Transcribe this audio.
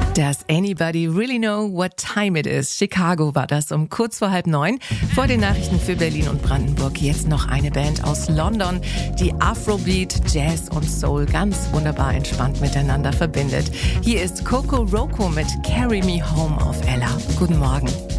Does anybody really know what time it is? Chicago war das um kurz vor 8:30. Vor den Nachrichten für Berlin und Brandenburg jetzt noch eine Band aus London, die Afrobeat, Jazz und Soul ganz wunderbar entspannt miteinander verbindet. Hier ist Coco Roco mit Carry Me Home auf Ella. Guten Morgen.